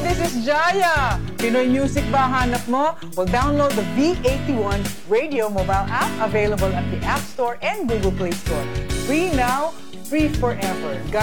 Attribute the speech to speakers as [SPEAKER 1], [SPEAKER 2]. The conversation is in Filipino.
[SPEAKER 1] this is Jaya. Pinoy music ba hanap mo? Well, download the V81 Radio mobile app available at the App Store and Google Play Store. Free now, free forever.